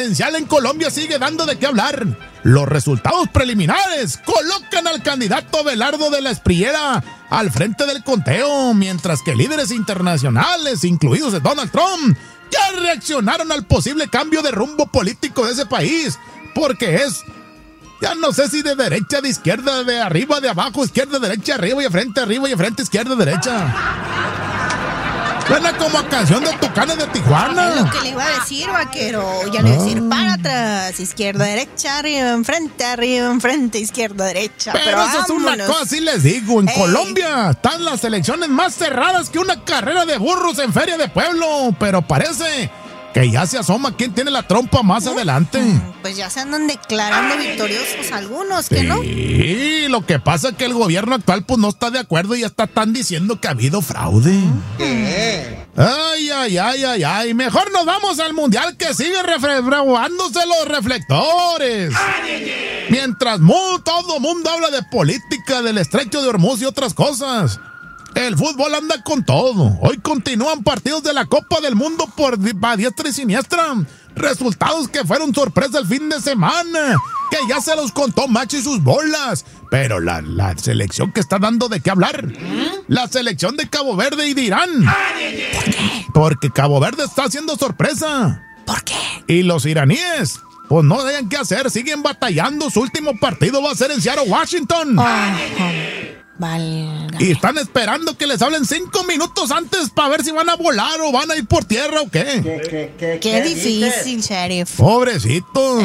presidencial en Colombia sigue dando de qué hablar. Los resultados preliminares colocan al candidato Abelardo de la Espriella al frente del conteo, mientras que líderes internacionales, incluidos Donald Trump, ya reaccionaron al posible cambio de rumbo político de ese país, porque es, ya no sé si de derecha, de izquierda, de arriba, de abajo, izquierda, derecha, arriba y frente, izquierda, derecha. Suena como a canción de Tucanes de Tijuana. Es lo que le iba a decir, vaquero. Ya le iba a decir para atrás, izquierda, derecha, arriba, enfrente, izquierda, derecha. Pero eso es una cosa, así les digo. En Colombia están las elecciones más cerradas que una carrera de burros en feria de pueblo. Pero parece que ya se asoma quién tiene la trompa más adelante. Pues ya se andan declarando victoriosos algunos, ¿que no? Sí, lo que pasa es que el gobierno actual pues no está de acuerdo y ya están diciendo que ha habido fraude. ¿Qué? Ay. Mejor nos vamos al mundial que sigue refregándose los reflectores. Mientras todo mundo habla de política, del estrecho de Hormuz y otras cosas, el fútbol anda con todo. Hoy continúan partidos de la Copa del Mundo por diestra y siniestra. Resultados que fueron sorpresa el fin de semana, que ya se los contó Macho y sus bolas. Pero la selección que está dando de qué hablar, la selección de Cabo Verde y de Irán. ¿Por qué? Porque Cabo Verde está haciendo sorpresa. ¿Por qué? Y los iraníes, pues no dejan qué hacer, siguen batallando. Su último partido va a ser en Seattle, Washington. Válgame. Y están esperando que les hablen 5 minutos antes para ver si van a volar o van a ir por tierra o qué. Qué difícil, sheriff. Pobrecitos.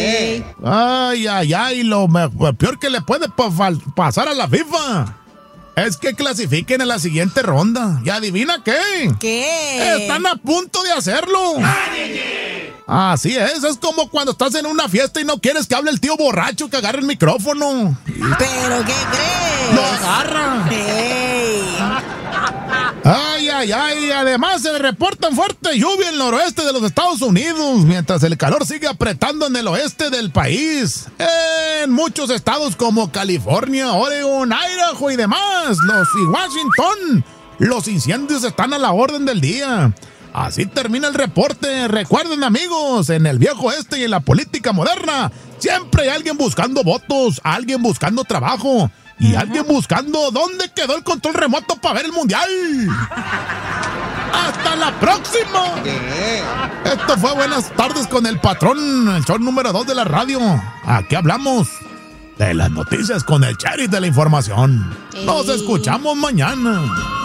Ay, lo peor que le puede pasar a la FIFA es que clasifiquen en la siguiente ronda. ¿Y adivina qué? ¿Qué? Están a punto de hacerlo. Así es como cuando estás en una fiesta y no quieres que hable el tío borracho que agarre el micrófono. ¿Pero qué crees? ¡Lo agarra! Ay, además se reportan fuerte lluvia en el noroeste de los Estados Unidos, mientras el calor sigue apretando en el oeste del país. En muchos estados como California, Oregon, Idaho y demás, y Washington, los incendios están a la orden del día. Así termina el reporte. Recuerden, amigos, en el viejo oeste y en la política moderna, siempre hay alguien buscando votos, alguien buscando trabajo y alguien buscando dónde quedó el control remoto para ver el mundial. ¡Hasta la próxima! Esto fue Buenas Tardes con el Patrón, el show número 2 de la radio. Aquí hablamos de las noticias con el sheriff de la información. Nos escuchamos mañana.